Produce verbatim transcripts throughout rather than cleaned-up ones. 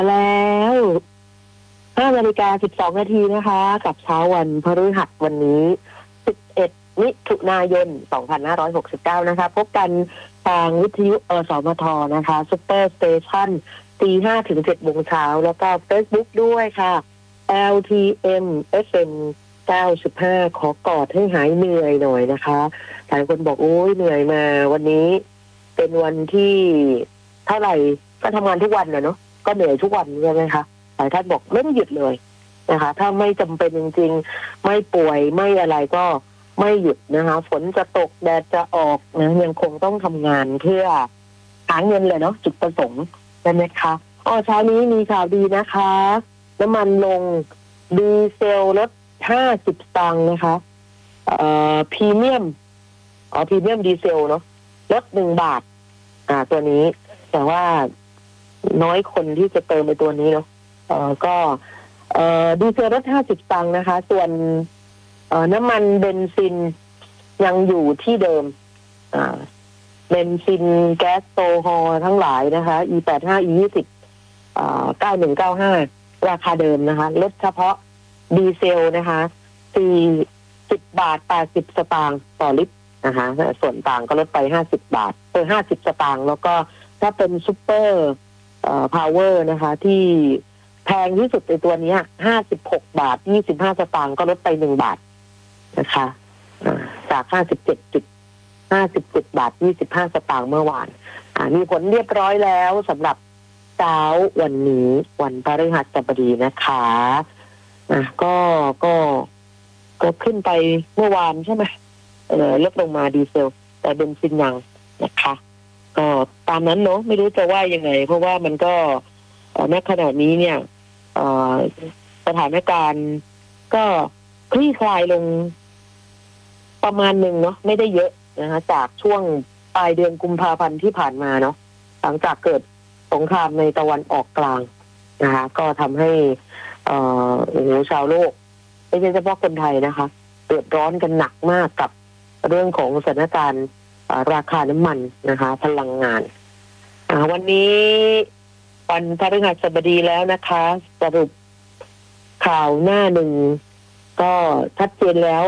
แล้วห้านาฬิกาสิบสองนาทีนะคะกับเช้าวันพฤหัสวันนี้สิบเอ็ดมิถุนายนสองพันห้าร้อยหกสิบเก้านะคะพบกันทางวิทยุอสมทนะคะซุปเปอร์สเตชันตีห้าถึงเจ็ดโมงเช้าแล้วก็ Facebook ด้วยค่ะ แอล ที เอ็ม เอฟ เอ็ม เก้าสิบห้าขอกอดให้หายเหนื่อยหน่อยนะคะหลายคนบอกโอ้ยเหนื่อยมาวันนี้เป็นวันที่เท่าไหร่ก็ทำงานทุกวันนะเนาะก็เหนื่อยทุกวันใช่ไหมคะหลายท่านบอกไม่ได้หยุดเลยนะคะถ้าไม่จำเป็นจริงๆไม่ป่วยไม่อะไรก็ไม่หยุดนะคะฝนจะตกแดดจะออกนะยังคงต้องทำงานเพื่อหาเงินเลยเนาะจุดประสงค์ใช่ไหมคะอ๋อเช้านี้มีข่าวดีนะคะน้ำมันลงดีเซลลดห้าสิบสตางค์นะคะเอ่อพรีเมียมอ๋อพรีเมียมดีเซลเนาะลดหนึ่งบาทอ่าตัวนี้แต่ว่าน้อยคนที่จะเติมไปตัวนี้เนาะเอ่อก็เอ่อดีเซลลดห้าสิบสตางค์นะคะส่วนเอ่อน้ำมันเบนซินยังอยู่ที่เดิมอ่าเบนซินแก๊สโซฮอล์ทั้งหลายนะคะ อี แปดสิบห้า อี ยี่สิบ อ่าเก้าหนึ่งเก้าห้าราคาเดิมนะคะลดเฉพาะดีเซลนะคะสี่สิบบาทแปดสิบสตางค์ต่อลิตรนะคะส่วนต่างก็ลดไปห้าสิบบาทเออห้าสิบสตางค์แล้วก็ถ้าเป็นซุปเปอร์เอ่อพาวเวอร์นะคะที่แพงที่สุดในตัวนี้ห้าสิบหกบาทยี่สิบห้าสตางค์ก็ลดไปหนึ่งบาทนะคะจากห้าสิบเจ็ดจุดห้าสิบเจ็ดบาทยี่สิบห้าสตางค์เมื่อวานมีผลเรียบร้อยแล้วสำหรับเช้าวันนี้วันพฤหัสบดีนะคะอ่ะก็ก็ก็ขึ้นไปเมื่อวานใช่ไหมเออลดลงมาดีเซลแต่เบนซินยังนะคะก็ตามนั้นเนาะไม่รู้จะว่ายังไงเพราะว่ามันก็ณขณะนี้เนี่ยสถานการณ์ก็คลี่คลายลงประมาณหนึ่งเนาะไม่ได้เยอะนะคะจากช่วงปลายเดือนกุมภาพันธ์ที่ผ่านมาเนาะหลังจากเกิดสงครามในตะวันออกกลางนะคะก็ทำให้เอ่อโอ้โหชาวโลกไม่ใช่เฉพาะคนไทยนะคะเดือดร้อนกันหนักมากกับเรื่องของสถานการณ์ราคาน้ำมันนะคะพลังงานวันนี้วันพฤหัสบดีแล้วนะคะสรุปข่าวหน้าหนึ่งก็ชัดเจนแล้ว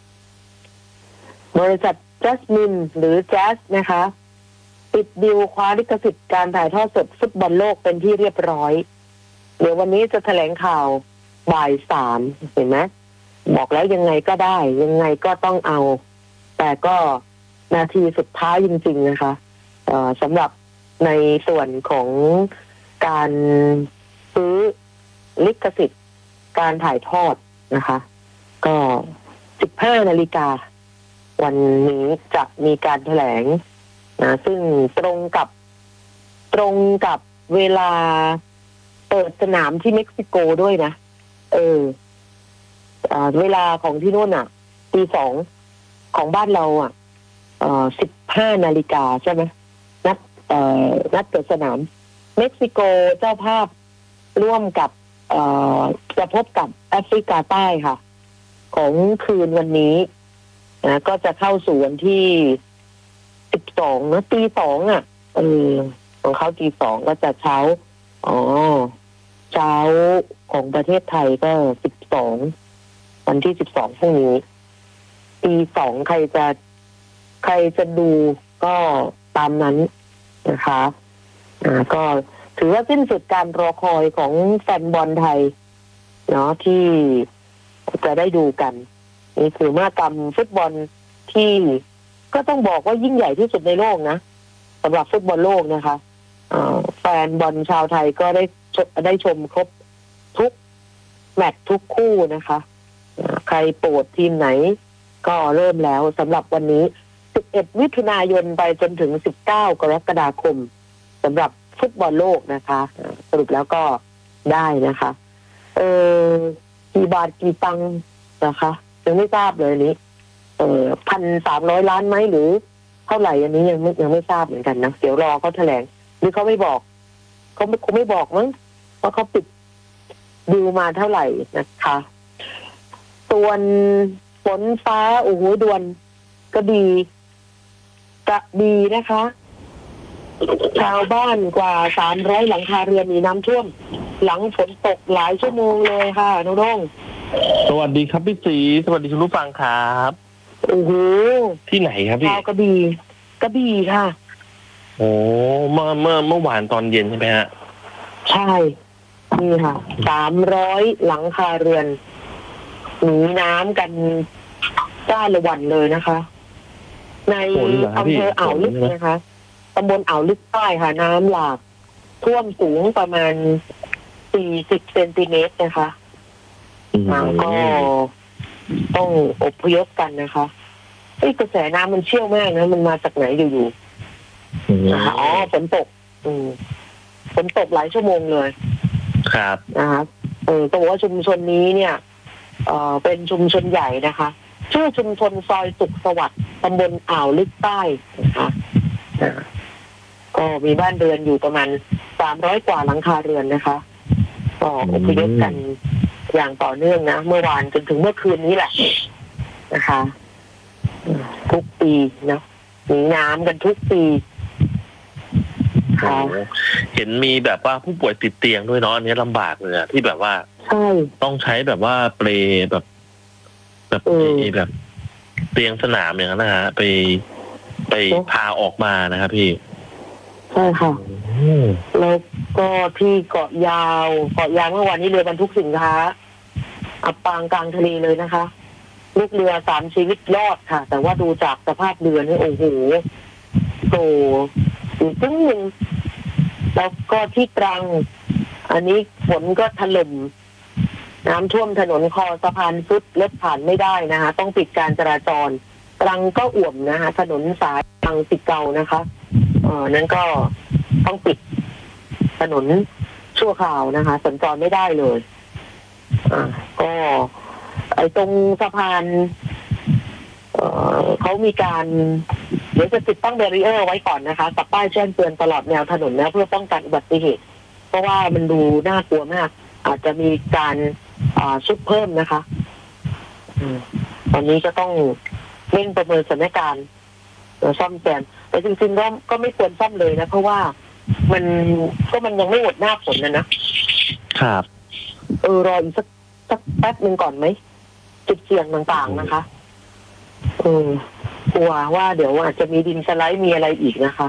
บริษัทจัสมินหรือแจ๊สนะคะปิดดีลคว้าลิขสิทธิ์การถ่ายทอดสดฟุตบอลโลกเป็นที่เรียบร้อยเดี๋ยววันนี้จะแถลงข่าวบ่ายสามเห็นไหมบอกแล้วยังไงก็ได้ยังไงก็ต้องเอาแต่ก็นาทีสุดท้ายจริงๆนะคะสำหรับในส่วนของการซื้อลิขสิทธิ์การถ่ายทอดนะคะก็สิบห้านาฬิกาวันนี้จะมีการแถลงนะซึ่งตรงกับตรงกับเวลาเปิดสนามที่เม็กซิโกด้วยนะเออเวลาของที่นู่นอ่ะตีสองของบ้านเราอ่ะเอ่อสิบห้านาฬิกาใช่ไหมนัดเอ่อนัดเปิดสนามเม็กซิโกเจ้าภาพร่วมกับเอ่อจะพบกับแอฟริกาใต้ค่ะของคืนวันนี้นะก็จะเข้าสู่วันที่สิบสองนะตีสองอ่ะเออของเขาตีสองก็จะเช้าอ๋อเช้าของประเทศไทยก็สิบสองวันที่สิบสองพรุ่งนี้ตีสองใครจะใครจะดูก็ตามนั้นนะคะอ่าก็ถือว่าสิ้นสุดการรอคอยของแฟนบอลไทยเนาะที่จะได้ดูกันนี่คือมหกรรมฟุตบอลที่ก็ต้องบอกว่ายิ่งใหญ่ที่สุดในโลกนะสำหรับฟุตบอลโลกนะคะแฟนบอลชาวไทยก็ได้ได้ชมครบทุกแมตช์ทุกคู่นะคะใครโปรดทีมไหนก็เริ่มแล้วสำหรับวันนี้สิบเอ็ดมิถุนายนไปจนถึงสิบเก้ากรกฎาคมสำหรับฟุตบอลโลกนะคะสรุปแล้วก็ได้นะคะเออกี่บาทกี่ตังค์นะคะยังไม่ทราบเลยนี้เออพันสามร้อยล้านไหมหรือเท่าไหร่อันนี้ยังไม่ยังไม่ทราบเหมือนกันนะเดี๋ยวรอเขาแถลงหรือเขาไม่บอกเขาคงไม่บอกมั้งว่าเขาปิดดีลมาเท่าไหร่นะคะส่วนฝนฟ้าโอ้โหดวนกระบี่กระบี่นะคะชาวบ้านกว่าสามร้อยหลังคาเรือนมีน้ำท่วมหลังฝนตกหลายชั่วโมงเลยค่ะน้องดงสวัสดีครับพี่ศรีสวัสดีคุณผู้ฟังครับโอ้โหที่ไหนครับพี่ชาวกระบี่กระบี่ค่ะโอ้เมื่อเมื่อเมื่อวานตอนเย็นใช่ไหมฮะใช่นี่ค่ะสามร้อยหลังคาเรือนหนีน้ำกันจ้าละวันเลยนะคะในอำเภออ่าวลึกนะคะตำบลอ่าวลึกใต้ค่ะน้ำหลากท่วมสูงประมาณสี่สิบเซนติเมตรนะคะมันก็ต้องอพยพกันนะคะไอ้กระแสน้ำมันเชี่ยวมากนะมันมาจากไหนอยู่ๆนะคะอ๋อฝนตกอืมฝนตกหลายชั่วโมงเลยครับนะคะเออต้องบอกว่าชุมชนนี้เนี่ยเอ่อเป็นชุมชนใหญ่นะคะชื่อชุมชนซอยสุขสวัสดิ์ตำบลอ่าวลึกใต้นะคะก็มีบ้านเรือนอยู่ประมาณสามร้อยกว่าหลังคาเรือนนะคะก็อพยพกันอย่างต่อเนื่องนะเมื่อวานจนถึงเมื่อคืนนี้แหละนะคะทุกปีนะหนีน้ำกันทุกปีเห็นมีแบบว่าผู้ป่วยติดเตียงด้วยเนาะอันนี้ลำบากเลยอะที่แบบว่าใช่ต้องใช้แบบว่าเปลแบบแบบแบบเตียงสนามอย่างนั้นนะฮะไปไปพาออกมานะครับพี่ใช่ค่ะแล้วก็ที่เกาะยาวเกาะยาวเมื่อวานนี้เรือบรรทุกสินค้าอับปางกลางทะเลเลยนะคะลูกเรือสามชีวิตรอดค่ะแต่ว่าดูจากสภาพเรือนี่โอ้โหโตอีกครึ่งหนึ่งแล้วก็ที่ตรังอันนี้ฝนก็ถล่มน้ำท่วมถนนคอสะพานซุดรถผ่านไม่ได้นะคะต้องปิดการจราจรตรังก็อ่วมนะคะถนนสายตรังติดเก่านะคะเอ่อนั้นก็ต้องปิดถนนชั่วคราวนะคะสัญจรไม่ได้เลยอ่าก็ไอ้ตรงสะพานเอ่อเขามีการเดี๋ยวจะติดตั้งแบรีเออร์ไว้ก่อนนะคะกับป้ายแจ้งเตือนตลอดแนวถนนนะเพื่อป้องกันอุบัติเหตุเพราะว่ามันดูน่ากลัวมากอาจจะมีการชุดเพิ่มนะคะตอนนี้จะต้องเร่งประเมินสถานการณ์ซ่อมแซมแต่จริงๆก็ก็ไม่ควรซ่อมเลยนะเพราะว่ามันก็มันยังไม่หมดหน้าฝนนะนะครับเออรออีกสักสักแป๊บหนึ่งก่อนไหมจุดเสี่ยงต่างๆนะคะเออกลัวว่าเดี๋ยวอาจจะมีดินสไลด์มีอะไรอีกนะคะ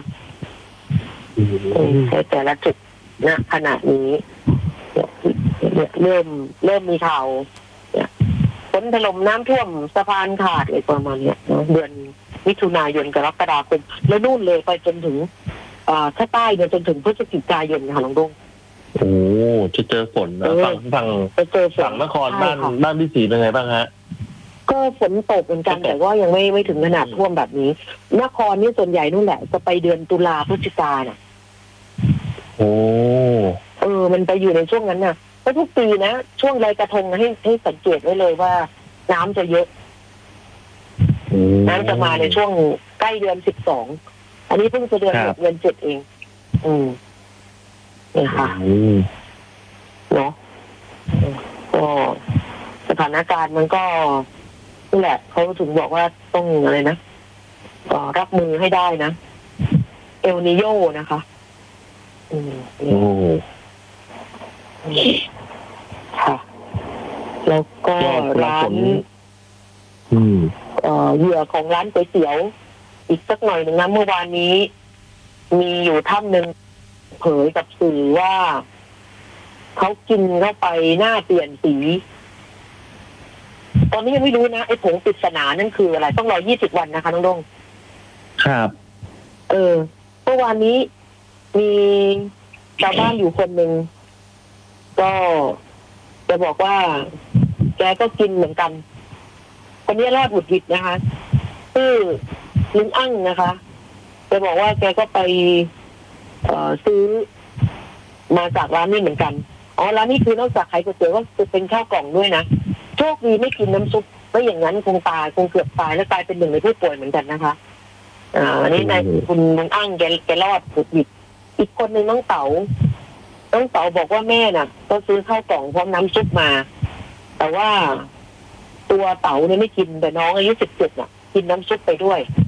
แต่แต่ละจุดณขณะนี้เริ่มเริ่มมีข่าวฝนถล่มน้ำท่วมสะพานขาดอะไรประมาณนี้เดือนมิถุนายนกรกฎาคมแล้วนู่นเลยไปจนถึงถ้าใต้เนี่ยจนถึงพฤศจิกายนค่ะหลวงดงโอ้จะเจอฝนนะฝั่งฝั่งจะเจอฝั่งนครบ้านบ้านพี่ศรีเป็นไงบ้างฮะก็ฝนตกเหมือนกันแต่ว่ายังไม่ไม่ถึงขนาดท่วมแบบนี้นครนี่ส่วนใหญ่นู่นแหละจะไปเดือนตุลาพฤศจิกาเนี่ยโอ้เออมันไปอยู่ในช่วงนั้นน่ะเพราะทุกปีนะช่วงลอยกระทงให้ให้สังเกตไว้เลยว่าน้ำจะเยอะน้ำจะมาในช่วงใกล้เดือนสิบสองอันนี้เพิ่งจะเดือนหกเดือนเจ็ดเองอืมนี่ค่ะเนาะก็สถานการณ์มันก็นี่แหละเขาถึงบอกว่าต้องอะไรนะก็รับมือให้ได้นะเอลนิโยนะคะอืมค่ะแล้วก็ร้านเอ่อเหยื่อของร้านก๋วยเตี๋ยวอีกสักหน่อยหนึ่งนะเมื่อวานนี้มีอยู่ท่านหนึ่งเผยกับสื่อว่าเขากินเข้าไปหน้าเปลี่ยนสีตอนนี้ยังไม่รู้นะไอ้ผงปริศนานั่นคืออะไรต้องรอยี่สิบวันนะคะน้องดงครับเออเมื่อวานนี้มีชาวบ้านอยู่คนหนึ่งก็จะบอกว่าแกก็กินเหมือนกันคนนี้รอดหวุดหวิดนะคะชื่อลุงอั้งนะคะจะบอกว่าแกก็ไปเอ่อซื้อมาจากร้านนี้เหมือนกันอ๋อร้านนี้คือนอกจากขายก๋วยเตี๋ยวก็จะเป็นข้าวกล่องด้วยนะโชคดีไม่กินน้ำซุปไม่อย่างนั้นคงตายคงเกือบตายและกลายเป็นหนึ่งในผู้ป่วยเหมือนกันนะคะอ่าอันนี้นายคุณลุงอั้งแกแกรอดหวุดหวิดอีกคนหนึ่งน้องเต๋าน้องเต๋าบอกว่าแม่น่ะก็ซื้อข้าวกล่องพร้อมน้ำซุปมาแต่ว่าตัวเต๋าเนี่ยไม่กินแต่น้องอายุสิบเจ็ดน่ะกินน้ำซุปไปด้วย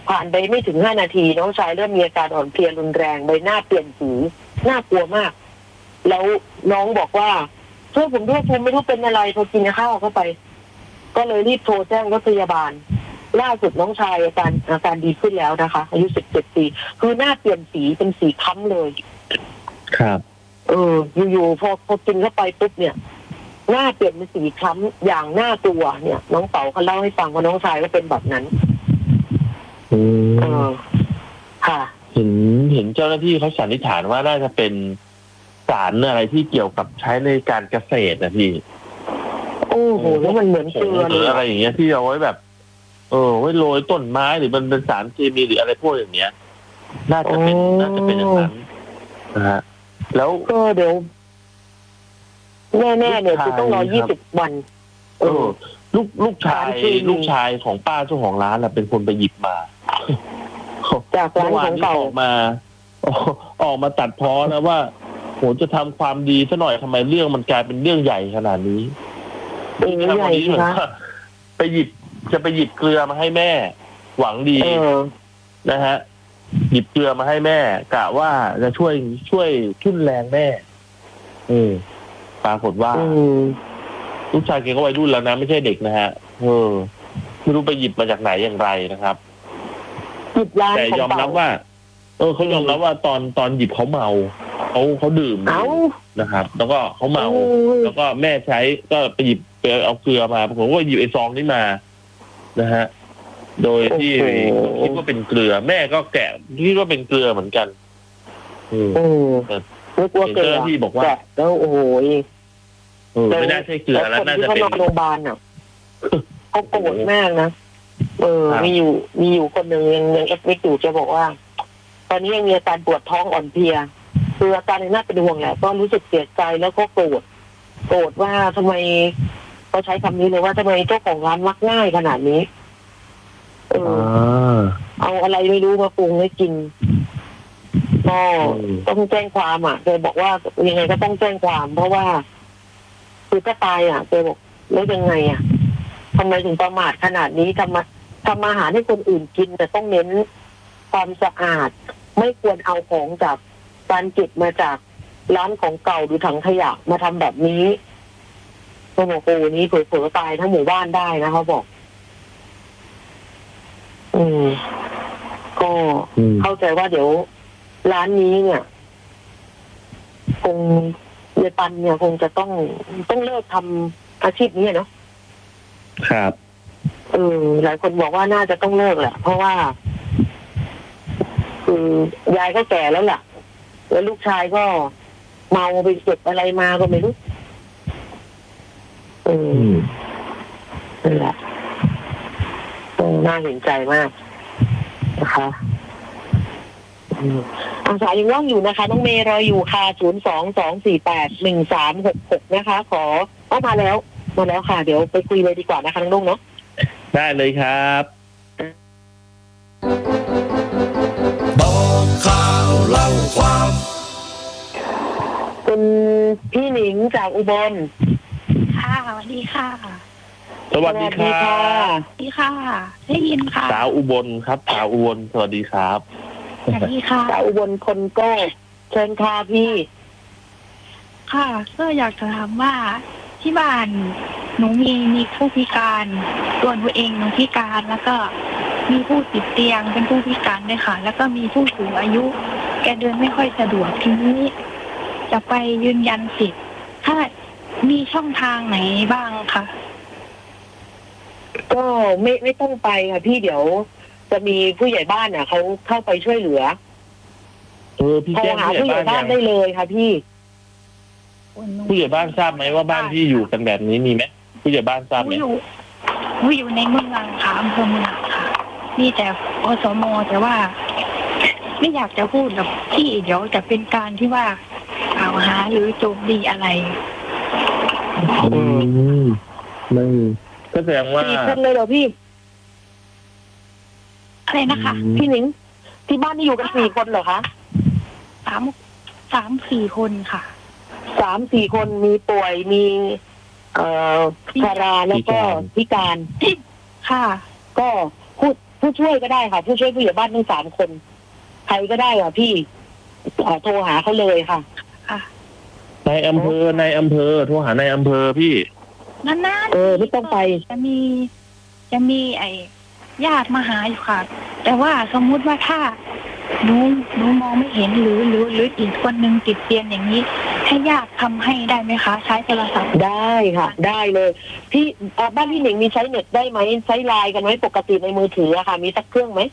ผ่านไปไม่ถึงห้านาทีน้องชายเริ่มมีอาการอ่อนเพลียรุนแรงใบหน้าเปลี่ยนสีน่ากลัวมากแล้วน้องบอกว่าช่วยผมด้วยผมไม่รู้เป็นอะไรพอกินข้าวเข้าไปก็เลยรีบโทรแจ้งรถพยาบาลล่าสุดน้องชายอาการอาการดีขึ้นแล้วนะคะอายุสิบเจ็ดปีคือหน้าเปลี่ยนสีเป็นสีค้ำเลยครับเอออยู่ๆพอพอกินเข้าไปปุ๊บเนี่ยหน้าเปลี่ยนเป็นสีคล้ำอย่างน่ากลัวเนี่ยน้องเต๋าเขาเล่าให้ฟังว่าน้องชายก็เป็นแบบนั้นอืมเออค่ะเห็นเห็นเจ้าหน้าที่เขาสันนิษฐานว่าน่าจะเป็นสารอะไรที่เกี่ยวกับใช้ในการเกษตรนะพี่โอ้โหแล้วมันเหมือนเกลือหรืออะไรอย่างเงี้ยที่เอาไว้แบบเออไว้โรยต้นไม้หรือมันเป็นสารเคมีหรืออะไรพวกอย่างเงี้ยน่าจะเป็นน่าจะเป็นอย่างนั้นนะฮะแล้วก็เดี๋ยวแน่ๆเนี่ยคือต้องรอยี่สิบวันเออลูกลูกชายลูกชายของป้าเจ้าของร้านน่ะเป็นคนไปหยิบมาจากร้านของเก่าออกมาออกมาตัดพ้อนะว่าโหจะทำความดีซะหน่อยทำไมเรื่องมันกลายเป็นเรื่องใหญ่ขนาดนี้เรื่องใหญ่นะไปหยิบจะไปหยิบเกลือมาให้แม่หวังดีนะฮะหยิบเกลือมาให้แม่กะว่าจะช่วยช่วยทุ่นแรงแม่เออปรากฏว่าลูกชายแกก็วัยรุ่นแล้วนะไม่ใช่เด็กนะฮะเออไม่รู้ไปหยิบมาจากไหนอย่างไรนะครับแต่ยอมรับว่าเออเขายอมรับว่าตอนตอนหยิบเขาเมาเขาเขาดื่มนะครับแล้วก็เขาเมาแล้วก็แม่ใช้ก็ไปหยิบไปเอาเกลือมาผมก็หยิบไอ้ซองนี้มานะฮะโดยที่คิดว่าเป็นเกลือแม่ก็แกะคิดว่าเป็นเกลือเหมือนกันอืมไม่กลัวเกลือที่บอกว่าแล้วโอ้โหไม่น่าใช่เกลือแล้วน่าจะเป็นคนที่เขานอนโรงพยาบาลอ่ะเขาโกรธมากนะเออมีอยู่มีอยู่คนหนึ่งยังยังเอฟไม่อยู่จะบอกว่าตอนนี้ยังมีอาการปวดท้องอ่อนเพลียคืออาการน่าเป็นห่วงแหละก็รู้สึกเสียใจแล้วก็โกรธโกรธว่าทำไมเขาใช้คำนี้เลยว่าทำไมเจ้าของร้านมักง่ายขนาดนี้เออเอาอะไรไม่รู้มาปรุงให้กินก็ต้องแจ้งความอ่ะเคยบอกว่ายังไงก็ต้องแจ้งความเพราะว่าคือก็ตายอ่ะเคยบอกแล้วยังไงอ่ะทำไมถึงประมาทขนาดนี้ทำมาทำอาหารให้คนอื่นกินแต่ต้องเน้นความสะอาดไม่ควรเอาของจากการเก็บมาจากร้านของเก่าหรือถังขยะมาทำแบบนี้เขาบอกโอ้นี้เผลอๆตายทั้งหมู่บ้านได้นะเขาบอกอืมก็เข้าใจว่าเดี๋ยวร้านนี้เนี่ยคงเยปันเนี่ยคงจะต้องต้องเลิกทำอาชีพนี้เนาะครับเออหลายคนบอกว่าน่าจะต้องเลิกแหละเพราะว่าคือยายก็แก่แล้วล่ะแล้วลูกชายก็เมาไปเก็บอะไรมาก็ไม่รู้เออนั่นแหละน่าเห็นใจมากนะคะอาสายังว่างอยู่นะคะน้องเมย์รออยู่ค่ะศูนย์สองสองสี่แปดหนึ่งสามหกหกนะคะขอเอามาแล้วมาแล้วค่ะเดี๋ยวไปคุยเลยดีกว่านะคะน้องนุ่งเนาะได้เลยครับบอกข่าวเล่าความคุณพี่หนิงจากอุบลค่ะสวัสดีค่ะสวัสดีค่ะสวัสดีค่ะได้ยินค่ะสาวอุบลครับสาวอุบลสวัสดีครับสวัสดีค่ะสาวอุบลคนโก้เชิญค่ะพี่ค่ะก็อยากจะถามว่าที่บ้านหนูมีมีผู้พิการตัวหนูเองหนูพิการแล้วก็มีผู้ติดเตียงเป็นผู้พิการด้วยค่ะแล้วก็มีผู้สูงอายุแกเดินไม่ค่อยสะดวกทีนี้จะไปยืนยันสิทธิ์ถ้ามีช่องทางไหนบ้างคะก็ไม่ไม่ต้องไปค่ะพี่เดี๋ยวจะมีผู้ใหญ่บ้านอ่ะเขาเข้าไปช่วยเหลือเออพี่แจ้งผู้ใหญ่บ้านได้เลยค่ะพี่ผู้ใหญ่บ้านทราบไหมว่าบ้านที่อยู่กันแบบนี้มีไหมผู้ใหญ่บ้านทราบไหมอยู่อยู่ในเมืองค่ะอำเภอเมืองค่ะมีแต่อสม.แต่ว่าไม่อยากจะพูดกับพี่เดี๋ยวจะเป็นการที่ว่ากล่าวหาหรือโจมตีอะไรอืมไม่ก็แสดงว่าสี่คนเลยเหรอพี่อะไรนะคะพี่หนิงที่บ้านนี่อยู่กันสี่คนเหรอคะสามสามสี่คนค่ะสามสี่คนมีป่วยมีเอ่อชราแล้วก็พิการค่ะก็พูดผู้ช่วยก็ได้ค่ะ ผู้ช่วยผู้ใหญ่บ้านทั้งสามคนใครก็ได้ค่ะพี่อ่าโทรหาเขาเลยค่ะค่ะในอำเภอในอำเภอโทรหาในอำเภอพี่นานๆเออไม่ต้องไปจะมี จะมีไอ้ญาติมาหาอยู่ค่ะ แต่ว่าสมมุติว่าถ้าหนูหนูมองไม่เห็นหรือหรือหรืออีกคนหนึ่งติดเตียงอย่างนี้ ให้ญาติทำให้ได้ไหมคะ ใช้โทรศัพท์ได้ค่ะ ได้เลยพี่อ่าบ้านพี่หนิงมีใช้เน็ตได้ไหมใช้ไลน์กันไหมปกติในมือถืออะค่ะ มีสักเครื่องไหม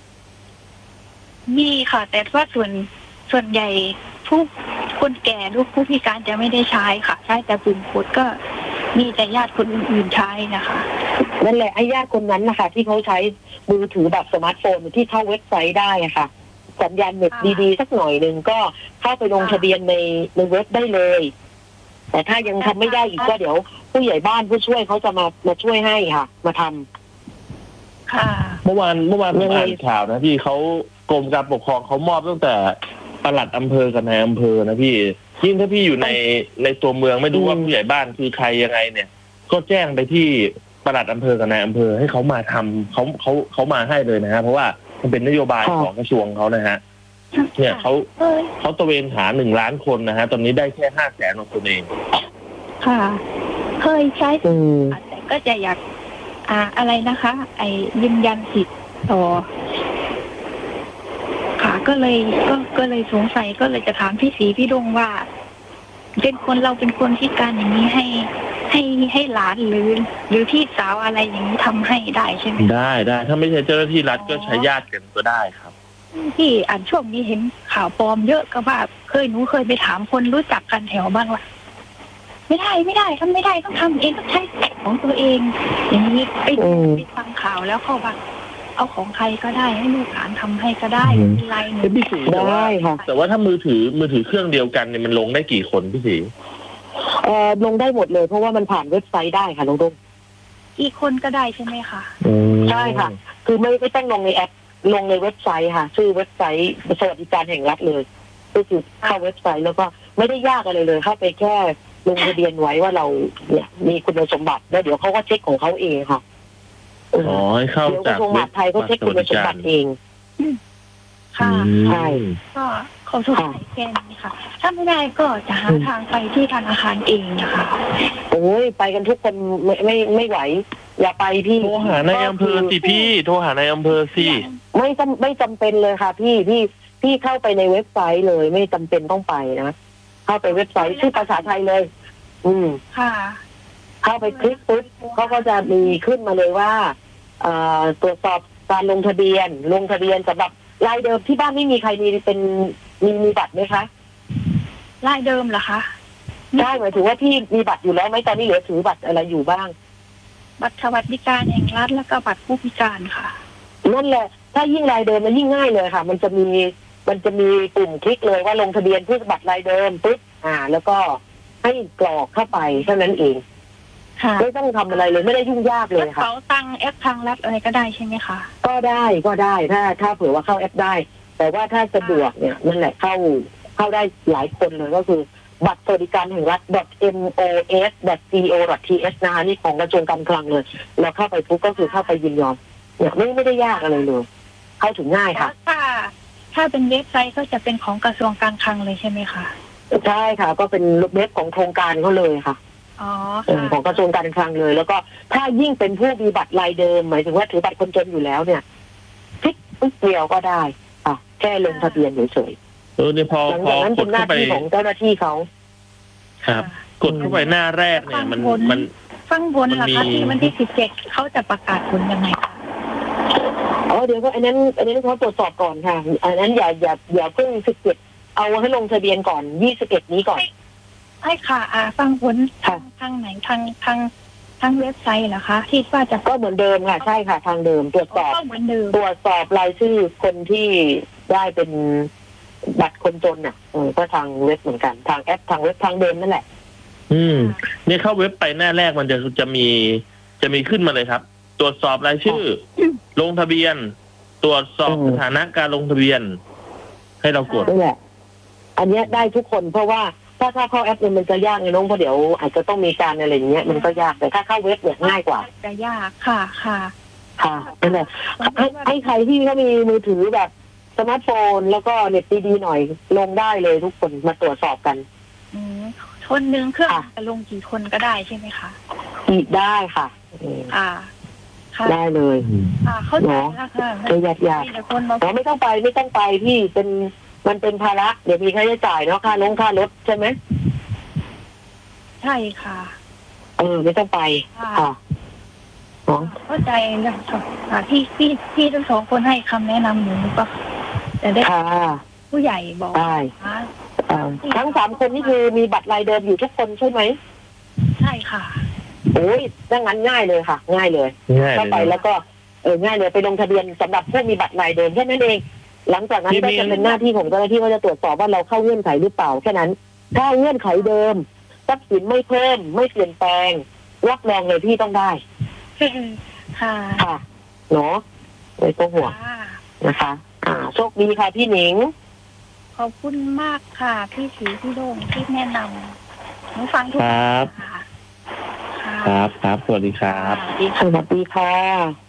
มีค่ะ แต่ว่าส่วนส่วนใหญ่ผู้คนแก่หรือผู้พิการจะไม่ได้ใช้ค่ะ ใช้แต่ปุ่มกดก็มีแต่ญาติคนอื่นๆใช้นะคะนั่นแหละไอ้ญาติคนนั้นนะคะที่เขาใช้มือถือแบบสมาร์ทโฟนที่เข้าเว็บไซต์ได้อะค่ะ สัญญาณเน็ตดีๆสักหน่อยหนึ่งก็เข้าไปลงทะเบียนในในเว็บได้เลย แต่ถ้ายังทำไม่ได้อีกก็เดี๋ยวผู้ใหญ่บ้านผู้ช่วยเขาจะมามาช่วยให้ค่ะ มาทำค่ะเมื่อวานเมื่อวานผยัมงไงอ่านข่าวนะพี่เขากรมการปกครองเขามอบตั้งแต่ปลัดอำเภอกับนายอำเภอนะพี่ยิ่งถ้าพี่อยู่ในในตัวเมืองไม่รู้ว่าผู้ใหญ่บ้านคือใครยังไงเนี่ย ก็แจ้งไปที่ปลัดอำเภอกับนายอำเภอให้เขามาทำเขาเขาเขามาให้เลยนะฮะเพราะว่ามันเป็นนโยบายของกระทรวงเขานะฮะเนี่ยเขาเอ้ยเขาตระเวนหาหนึ่งล้านคนนะฮะตอนนี้ได้แค่ห้าแสนคนเองค่ะ เคยใช้อืมแต่ก็จะอยาก อ่าอะไรนะคะ ไอ้ยืนยันสิทธิ์ต่อ ค่ะ ก็เลยก็ก็เลยสงสัยก็เลยจะถามพี่ศรีพี่ดงว่า เป็นคนเราเป็นคนพิการอย่างนี้ให้ ให้ให้หลานหรือ หรือพี่สาวอะไรอย่างนี้ทำให้ได้ใช่ไหมได้ได้ถ้าไม่ใช่เจ้าหน้าที่รัฐก็ใช้ญาติกันก็ได้ครับที่อ่านช่วงนี้เห็นข่าวปลอมเยอะก็ว่าเคยหนูเคยไปถามคนรู้จักกันแถวบ้างว่าไม่ได้ไม่ได้ทำไม่ได้ต้องทำเองต้องใช้ของตัวเอง อย่างนี้ไปอืมไปฟังข่าวแล้วเขาว่าเอาของใครก็ได้ให้ลูกหลานทำให้ก็ได้อืมมีไรหนูเอ้ยพี่ศรีแต่ว่าได้ค่ะแต่ว่าถ้ามือถือมือถือเครื่องเดียวกันเนี่ยมันลงได้กี่คนพี่ศรีเอ่อลงได้หมดเลยเพราะว่ามันผ่านเว็บไซต์ได้ค่ะน้องดงอีกคนก็ได้ใช่ไหมคะใช่ค่ะ คือไม่ไม่ต้องลงในแอปลงในเว็บไซต์ค่ะ ชื่อเว็บไซต์สวัสดิการแห่งรัฐเลยก็คือเข้าเว็บไซต์แล้วก็ไม่ได้ยากอะไรเลย เข้าไปแค่ลงทะเบียนไว้ว่าเราเนี่ยมีคุณสมบัติแล้วเดี๋ยวเขาก็เช็คของเขาเองค่ะเอออ๋อให้เข้าเดี๋ยวกจาระกทรวงมหาดไทยเขาเช็คคุณสมบัติเองค่ะใช่ก็ขอสงสัยแค่นี้ค่ะ ถ้าไม่ได้ก็จะหาทางไปที่ธนาคารเองนะคะโอ้ยไปกันทุกคนไม่ไม่ไม่ไหว อย่าไปพี่โทรหาในอำเภอสิพี่โทรหาในอำเภอสิไม่จำไม่จำเป็นเลยค่ะ พี่พี่พี่เข้าไปในเว็บไซต์เลย ไม่จำเป็นต้องไปนะเข้าไปเว็บไซต์ชื่อภาษาไทยเลย อืมค่ะเข้าไปคลิกปุ๊บเขาก็จะมีขึ้นมาเลยว่าเอ่อตรวจสอบการลงทะเบียน ลงทะเบียนสำหรับรายเดิมที่บ้านไม่มีใครมีเป็นมีมีบัตรไหมคะรายเดิมเหรอคะใช่หมายถึงว่าพี่มีบัตรอยู่แล้วไหมตอนนี้เหลือถือบัตรอะไรอยู่บ้างบัตรสวัสดิการแห่งรัฐแล้วก็บัตรผู้พิการค่ะนั่นแหละ ถ้ายิ่งรายเดิมมันยิ่งง่ายเลยค่ะ มันจะมีมันจะมีปุ่มคลิกเลยว่าลงทะเบียนเพื่อบัตรรายเดิมปุ๊บอ่า แล้วก็ให้กรอกเข้าไปเท่านั้นเองค่ะไม่ต้องทำอะไรเลยไม่ได้ยุ่งยากเลยค่ะเป๋าตังค์แอปทางรัฐอะไรก็ได้ใช่ไหมคะก็ได้ก็ได้ถ้าถ้าเผื่อว่าเข้าแอปได้ แต่ว่าถ้าสะดวกเนี่ยนั่นแหละเข้าเข้าได้หลายคนเลยก็คือบัตรสวัสดิการแห่งรัฐ .mos .co.th นะคะนี่ของกระทรวงการคลังเลยเราเข้าไปปุ๊บก็คือเข้าไปยินยอมเนี่ยไม่ไม่ได้ยากอะไรเลยเข้าถึงง่ายค่ะถ้าถ้าเป็นเว็บไซต์ก็จะเป็นของกระทรวงการคลังเลยใช่ไหมคะใช่ค่ะ ก็เป็นเว็บของโครงการเขาเลยค่ะอ๋อเออของกระทรวงการคลังเลย แล้วก็ถ้ายิ่งเป็นผู้มีบัตรรายเดิมหมายถึงว่าถือบัตรคนจนอยู่แล้วเนี่ยคลิกปุ๊บเดียวก็ได้ค่ะแค่ลงทะเบียนเฉยเออเนี่ยพอๆหลังพอจากนั้นกเป็ดนหเข้าน้าไปที่ของเจ้าหน้าที่เขาครับ กดเข้าไปหน้าแรกเนี่ยมันมันฟังบนเหรอคะมันมีที่วันที่สิบเจ็ดเขาจะประกาศผลยังไงคะอ๋อเดี๋ยวก็อันนั้นอันนั้นเขาตรวจสอบก่อนค่ะ อันนั้นอย่าอย่าอย่าเพิ่งสิบเจ็ดเอาให้ลงทะเบียนก่อนยี่สิบเอ็ดนี้ก่อนใช่ค่ะ อ่า ฟังผลค่ะทางไหนทางทางทางเว็บไซต์เหรอคะที่ว่าจะก็เหมือนเดิมค่ะ ใช่ค่ะ ทางเดิมตรวจสอบก็เหมือนเดิมตรวจสอบรายชื่อคนที่ได้เป็นบัตรคนจนน่ะเออก็ทางเว็บเหมือนกันทางแอปทางเว็บทางเดิมนั่นแหละอืมเนี่ยเข้าเว็บไปหน้าแรกมันจะจะมีจะมีขึ้นมาเลยครับ ตรวจสอบรายชื่อ ลงทะเบียน ตรวจสอบอืมสถานะการลงทะเบียน ให้เรากดนั่นแหละ อันเนี้ยได้ทุกคนเพราะว่าถ้าถ้าเข้าแอปเนี่ยมันจะยากไงน้องเพราะเดี๋ยวอาจจะต้องมีการอะไรอย่างเงี้ยมันก็ยากแต่ถ้าเข้าเว็บเนี่ยง่ายกว่าจะยากค่ะค่ะค่ะนั่นแหละให้ให้ใครที่เขามีมือถือแบบสมาร์ทโฟน แล้วก็เน็ตดีๆหน่อยลงได้เลยทุกคนมาตรวจสอบกันอืมคนหนึ่งเครื่องค่ะจะลงกี่คนก็ได้ใช่ไหมคะอีกได้ค่ะอืมอ่าค่ะได้เลยอ่าเข้าใจแล้วค่ะไม่ยากยากมีแต่คนมาเราไม่ต้องไปไม่ต้องไปพี่เป็นมันเป็นภาระเดี๋ยวมีค่าใช้จ่ายเนาะค่าลงค่ารถใช่ไหมใช่ค่ะเออไม่ต้องไปค่ะค่ะอ๋อเข้าใจแล้วค่ะพี่พี่พี่ทั้งสองคนให้คำแนะนำหนูก็จะได้ค่ะผู้ใหญ่บอกได้นะเอ่อทั้งสามคนนี่คือมีบัตรรายเดิมอยู่ทุกคนใช่ไหมใช่ค่ะโอ้ยดังนั้นง่ายเลยค่ะ ง่ายเลยง่ายเข้าเลไปยแล้วก็เออง่ายเลยไปลงทะเบียนสำหรับผู้มีบัตรรายเดิมแค่นั้นเอง หลังจากนั้นก็จะเป็นหน้าที่ของเจ้าหน้าที่ว่าจะตรวจสอบว่าเราเข้าเงื่อนไขหรือเปล่าแค่นั้น ถ้าเงื่อนไขเดิมทรัพย์สินไม่เพิ่มไม่เปลี่ยนแปลงรับรองเลยพี่ต้องได้ค่ะค่ะเนาะไม่ต้องห่วงค่ะนะคะ อ่าโชคดีค่ะพี่หนิงขอบคุณมากค่ะ พี่สีพี่โด่งที่แนะนำหนูฟังทุกครับค่ะค่ะครับครับสวัสดีครับสวัสดีสค่ะวัสดีค่ะ